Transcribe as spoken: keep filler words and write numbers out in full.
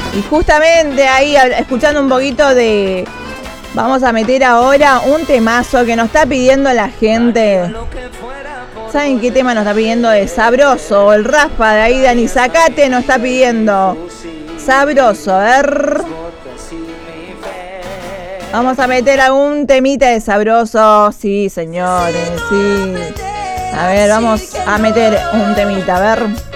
Y justamente ahí, escuchando un poquito de... Vamos a meter ahora un temazo que nos está pidiendo la gente. ¿Saben qué tema nos está pidiendo? De Sabroso. El Rafa de ahí de Anisacate nos está pidiendo Sabroso. A ver. Vamos a meter algún temita de Sabroso. Sí, señores, sí. A ver, vamos a meter un temita, a ver.